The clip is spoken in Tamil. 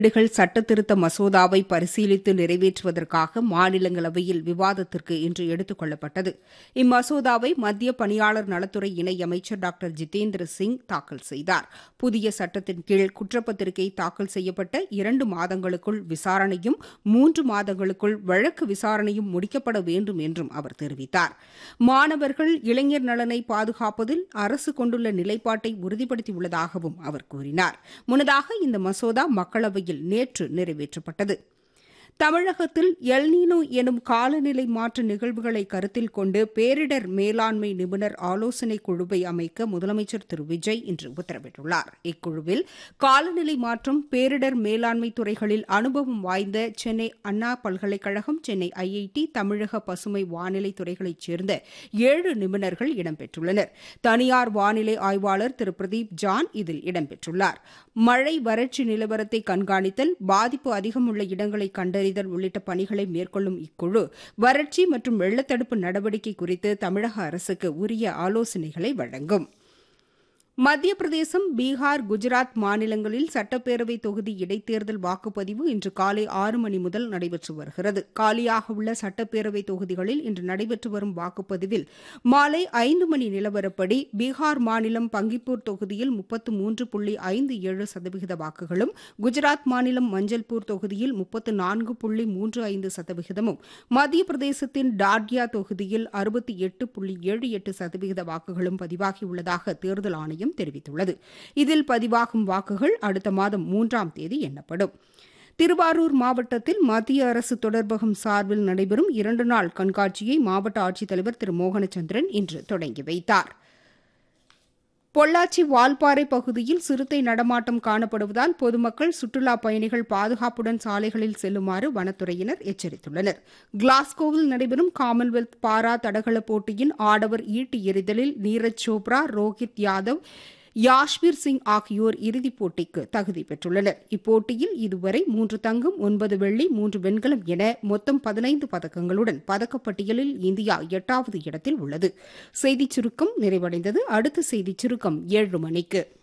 வீடுகள் சட்டத்திருத்த மசோதாவை பரிசீலித்து நிறைவேற்றுவதற்காக மாநிலங்களவையில் விவாதத்திற்கு இன்று எடுத்துக் கொள்ளப்பட்டது. இம்மசோதாவை மத்திய பணியாளர் நலத்துறை இணையமைச்சர் டாக்டர் ஜிதேந்திர சிங் தாக்கல் செய்தார். புதிய சட்டத்தின் கீழ் குற்றப்பத்திரிகை தாக்கல் செய்யப்பட்ட 2 மாதங்களுக்குள் விசாரணையும் 3 மாதங்களுக்குள் வழக்கு விசாரணையும் முடிக்கப்பட வேண்டும் என்றும் அவர் தெரிவித்தார். மாணவர்கள் இளைஞர் நலனை பாதுகாப்பதில் அரசு கொண்டுள்ள நிலைப்பாட்டை உறுதிப்படுத்தியுள்ளதாகவும் அவர் கூறினார். முன்னதாக இந்த மசோதா மக்களவையில் நேற்று நிறைவேற்றப்பட்டது. தமிழகத்தில் எல்னினோ எனும் காலநிலை மாற்ற நிகழ்வுகளை கருத்தில் கொண்டு பேரிடர் மேலாண்மை நிபுணர் ஆலோசனைக் குழுவை அமைக்க முதலமைச்சர் திரு விஜய் இன்று உத்தரவிட்டுள்ளார். இக்குழுவில் காலநிலை மாற்றம், பேரிடர் மேலாண்மை துறைகளில் அனுபவம் வாய்ந்த சென்னை அண்ணா பல்கலைக்கழகம், சென்னை ஐஐடி, தமிழக பசுமை வானிலை துறைகளைச் சேர்ந்த 7 நிபுணர்கள் இடம்பெற்றுள்ளனர். தனியார் வானிலை ஆய்வாளர் திரு பிரதீப் ஜான் இதில் இடம்பெற்றுள்ளார். மழை வறட்சி நிலவரத்தை கண்காணித்தல், பாதிப்பு அதிகமுள்ள இடங்களை கண்டறிதல் உள்ளிட்ட பணிகளை மேற்கொள்ளும் இக்குழு வறட்சி மற்றும் வெள்ளத்தடுப்பு நடவடிக்கை குறித்து தமிழக அரசுக்கு உரிய ஆலோசனைகளை வழங்கும். மத்திய பிரதேசம், பீகார், குஜராத் மாநிலங்களில் சட்டப்பேரவை தொகுதி இடைத்தேர்தல் வாக்குப்பதிவு இன்று காலை 6 மணி முதல் நடைபெற்று வருகிறது. காலியாக உள்ள சட்டப்பேரவை தொகுதிகளில் இன்று நடைபெற்று வரும் வாக்குப்பதிவில் மாலை 5 மணி நிலவரப்படி பீகார் மாநிலம் பங்கிப்பூர் தொகுதியில் 33.57% வாக்குகளும், குஜராத் மாநிலம் மஞ்சள்பூர் தொகுதியில் 34.35%, மத்திய பிரதேசத்தின் டாட்யா தொகுதியில் 68.78% வாக்குகளும் பதிவாகியுள்ளதாக தேர்தல் ஆணையம் தெரிவித்துள்ளது. இதில் பதிவாகும் வாக்குகள் அடுத்த மாதம் 3ஆம் தேதி எண்ணப்படும். திருவாரூர் மாவட்டத்தில் மத்திய அரசு தொடர்பகம் சார்பில் நடைபெறும் 2 நாள் கண்காட்சியை மாவட்ட ஆட்சித்தலைவர் திரு மோகனச்சந்திரன் இன்று தொடங்கி வைத்தார். பொள்ளாச்சி வால்பாறை பகுதியில் சிறுத்தை நடமாட்டம் காணப்படுவதால் பொதுமக்கள், சுற்றுலாப் பயணிகள் பாதுகாப்புடன் சாலைகளில் செல்லுமாறு வனத்துறையினர் எச்சரித்துள்ளனர். கிளாஸ்கோவில் நடைபெறும் காமன்வெல்த் பாரா தடகள போட்டியின் ஆடவர் ஈட்டி எறிதலில் நீரஜ் சோப்ரா, ரோஹித் யாதவ், யாஷ்வீர் சிங் ஆகியோர் இறுதிப் போட்டிக்கு தகுதி பெற்றுள்ளனர். இப்போட்டியில் இதுவரை 3 தங்கம், 9 வெள்ளி, 3 வெண்கலம் என மொத்தம் 15 பதக்கங்களுடன் பதக்கப்பட்டியலில் இந்தியா 8வது இடத்தில் உள்ளது. செய்திச் சுருக்கம் நிறைவடைந்தது. அடுத்த செய்திச் சுருக்கம் 7 மணிக்கு.